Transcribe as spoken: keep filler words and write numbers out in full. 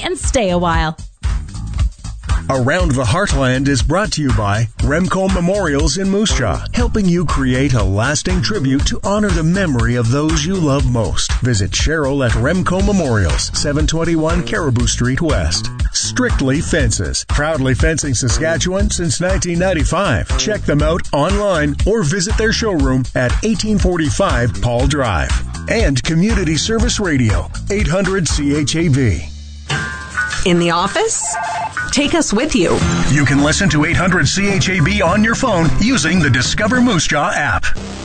and stay a while. Around the Heartland is brought to you by Remco Memorials in Moose Jaw, helping you create a lasting tribute to honor the memory of those you love most. Visit Cheryl at Remco Memorials, seven twenty-one Caribou Street West. Strictly Fences, proudly fencing Saskatchewan since nineteen ninety-five. Check them out online or visit their showroom at eighteen forty-five Paul Drive. And Community Service Radio, eight hundred C H A V. In the office? Take us with you. You can listen to eight hundred C H A B on your phone using the Discover Moose Jaw app.